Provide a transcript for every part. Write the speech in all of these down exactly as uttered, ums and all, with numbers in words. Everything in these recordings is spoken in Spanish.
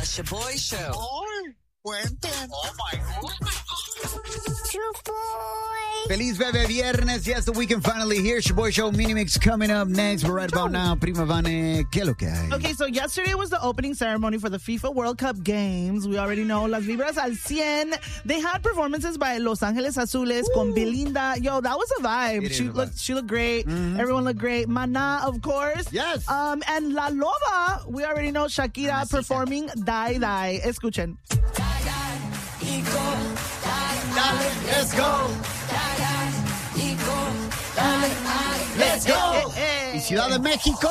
The Shaboy Show. Oh, cuenten. Oh, my God. Feliz Bebe Viernes. Yes, the weekend finally here. Shaboy Show mini mix coming up next. But right about now, Prima Vane, ¿qué es lo que hay? Okay, so yesterday was the opening ceremony for the FIFA World Cup games. We already know Las Vibras al cien. They had performances by Los Ángeles Azules Ooh. con Belinda. Yo, that was a vibe. It she is a looked vibe. she looked great. Mm-hmm. Everyone looked great. Mana, of course. Yes. Um, and La Loba, we already know Shakira Mamacita. performing Die Die. Escuchen. Dale, let's go. Let's go. Hey, hey, hey. Y Ciudad de México.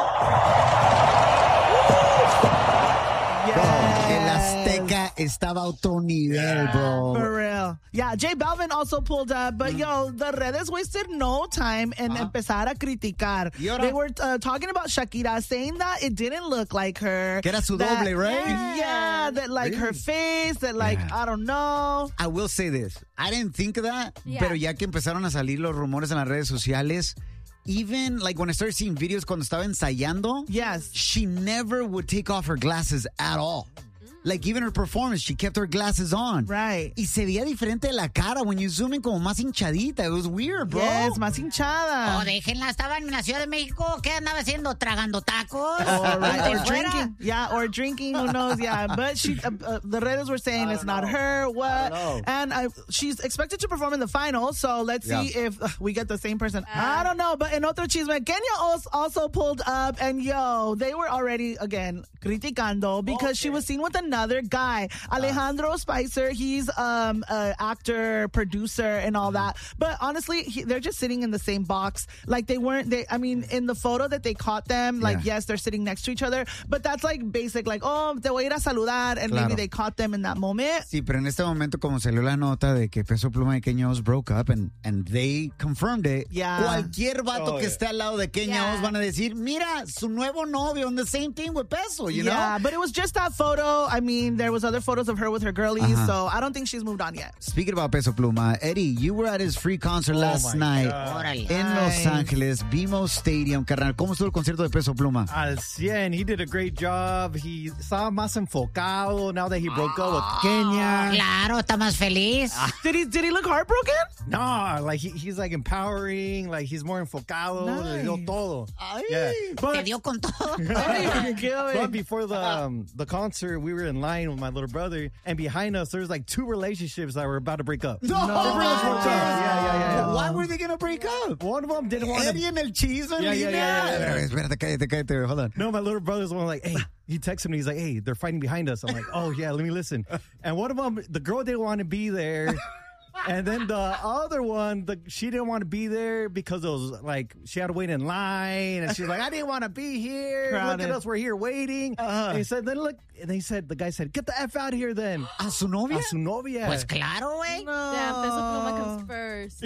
Yes. Bro, el Azteca estaba a otro nivel, bro. For real. Yeah, J Balvin also pulled up, but mm. yo, the redes wasted no time in uh-huh. empezar a criticar. They were uh, talking about Shakira, saying that it didn't look like her. Que era su that, doble, right? Yeah, yeah that like really? her face, that like, yeah. I don't know. I will say this. I didn't think of that, yeah. pero ya que empezaron a salir los rumores en las redes sociales, even like when I started seeing videos cuando estaba ensayando, yes, she never would take off her glasses at all. Like, even her performance, she kept her glasses on. Right. Y se veía diferente de la cara. When you zoom in, como más hinchadita. It was weird, bro. Yes, más hinchada. Oh, déjenla. Estaba en la Ciudad de México. ¿Qué andaba haciendo? ¿Tragando tacos? Oh, right. Or drinking. Yeah, or drinking. Who knows? Yeah. But she, uh, uh, the redes were saying it's not know. her. What? I and I, she's expected to perform in the final. So let's yeah. see if uh, we get the same person. Uh, I don't know. But en otro chisme, Kenya also pulled up. And yo, they were already, again, criticando because okay. she was seen with another guy. Alejandro Spicer, he's um an actor, producer, and all that. But honestly, he, they're just sitting in the same box. Like they weren't. They, I mean, in the photo that they caught them, like yeah. yes, they're sitting next to each other. But that's like basic, like oh, te voy a ir a saludar, and claro. maybe they caught them in that moment. Sí, pero en este momento, como salió la nota de que Peso Pluma y Kenya Oz broke up, and and they confirmed it. Yeah. Cualquier vato oh, que yeah. esté al lado de Kenya yeah. Oz van a decir, mira, su nuevo novio, and the same thing with Peso, you yeah, know? Yeah, but it was just that photo. I mean, there was other photos of her with her girlies, uh-huh. so I don't think she's moved on yet. Speaking about Peso Pluma, Eddie, you were at his free concert oh last night Órale. in Los Angeles, B M O Stadium. Carnal, ¿cómo estuvo el concierto de Peso Pluma? Al cien, he did a great job. He estaba más enfocado now that he broke up with Kenya. Claro, está más feliz. Did he did he look heartbroken? No, like he, he's like empowering, like he's more enfocado. Nice. Le dio todo. Ay. Yeah. Te But, dio con todo. Ay, qué but before the um, the concert, we were in line with my little brother, and behind us, there was like two relationships that were about to break up. No. They really broke up. Yeah, yeah, yeah. Why were they going to break up? One of them didn't want Eddie to. en el chisme, Yeah, yeah, yeah, yeah, yeah. Espérate, cállate, cállate. Hold on. No, my little brother's one like, hey, he texted me. He's like, hey, they're fighting behind us. I'm like, oh, yeah, let me listen. And one of them, the girl didn't want to be there. And then the other one, the she didn't want to be there because it was like she had to wait in line, and she's like, "I didn't want to be here. Crowded. Look at us, we're here waiting." Uh-huh. And he said, "Then look," and he said, "The guy said, get the f out of here, then." ¿A su novia? A su novia. Pues claro, güey. No. Yeah, Peso Pluma comes first.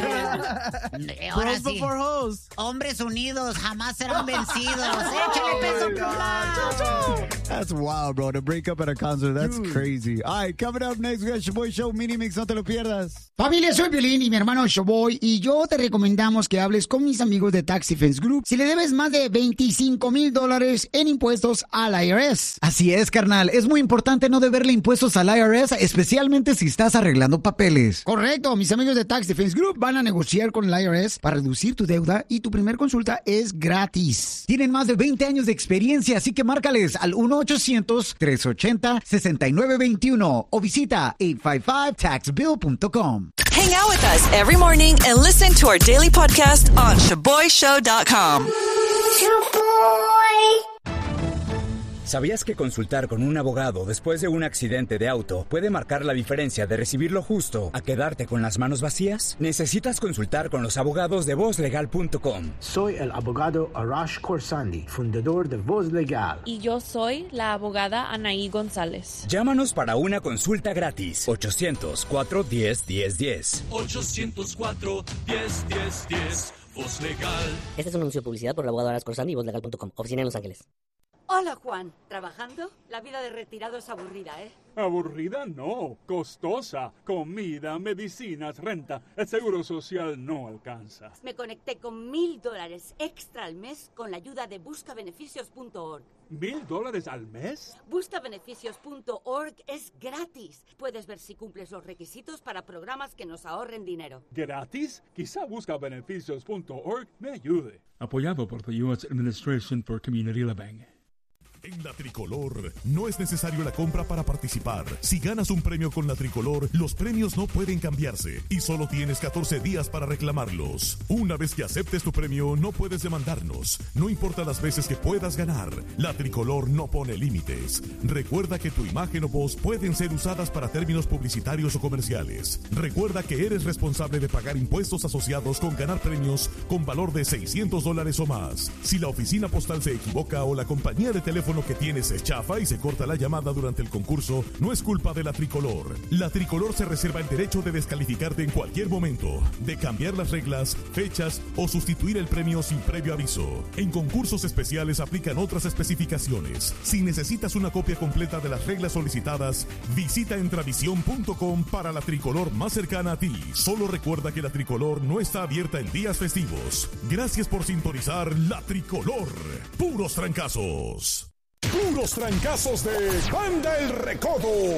Eh, Ahora Bros sí. before hoes. Hombres unidos jamás serán vencidos. Échale Peso Pluma. That's wild, bro. To break up at a concert, that's Dude. crazy. All right, coming up next, we got Shaboy Show Mini Mix. No te lo pierdas. Familia, soy Piolín y mi hermano Shaboy, y yo te recomendamos que hables con mis amigos de Tax Defense Group si le debes más de veinticinco mil dólares en impuestos al I R S. Así es, carnal. Es muy importante no deberle impuestos al I R S, especialmente si estás arreglando papeles. Correcto, mis amigos de Tax Defense Group van a negociar con el I R S para reducir tu deuda y tu primer consulta es gratis. Tienen más de veinte años de experiencia, así que márcales al uno ochocientos, tres ochenta, sesenta y nueve veintiuno o visita ocho cinco cinco tax bill punto com. Hang out with us every morning and listen to our daily podcast on shaboy show dot com. ¿Sabías que consultar con un abogado después de un accidente de auto puede marcar la diferencia de recibir lo justo a quedarte con las manos vacías? Necesitas consultar con los abogados de voz legal punto com. Soy el abogado Arash Khorsandi, fundador de Voz Legal. Y yo soy la abogada Anaí González. Llámanos para una consulta gratis. ochocientos, cuatro uno cero, uno cero uno cero. ochocientos cuatro, diez, diez, diez. Voz Legal. Este es un anuncio de publicidad por el abogado Arash Khorsandi y voz legal punto com. Oficina en Los Ángeles. Hola, Juan. ¿Trabajando? La vida de retirado es aburrida, ¿eh? Aburrida no, costosa. Comida, medicinas, renta. El seguro social no alcanza. Me conecté con mil dólares extra al mes con la ayuda de busca beneficios punto org. ¿Mil dólares al mes? busca beneficios punto org es gratis. Puedes ver si cumples los requisitos para programas que nos ahorren dinero. ¿Gratis? Quizá busca beneficios punto org me ayude. Apoyado por the U S Administration for Community Living. En la Tricolor, no es necesario la compra para participar. Si ganas un premio con la Tricolor, los premios no pueden cambiarse y solo tienes catorce días para reclamarlos. Una vez que aceptes tu premio, no puedes demandarnos. No importa las veces que puedas ganar, la Tricolor no pone límites. Recuerda que tu imagen o voz pueden ser usadas para términos publicitarios o comerciales. Recuerda que eres responsable de pagar impuestos asociados con ganar premios con valor de seiscientos dólares o más. Si la oficina postal se equivoca o la compañía de teléfono que tienes es chafa y se corta la llamada durante el concurso, no es culpa de la Tricolor. La Tricolor se reserva el derecho de descalificarte en cualquier momento, de cambiar las reglas, fechas o sustituir el premio sin previo aviso. En concursos especiales aplican otras especificaciones. Si necesitas una copia completa de las reglas solicitadas, visita entravisión punto com para la Tricolor más cercana a ti. Solo recuerda que la Tricolor no está abierta en días festivos. Gracias por sintonizar la Tricolor. Puros trancazos. Puros trancazos de Banda El Recodo.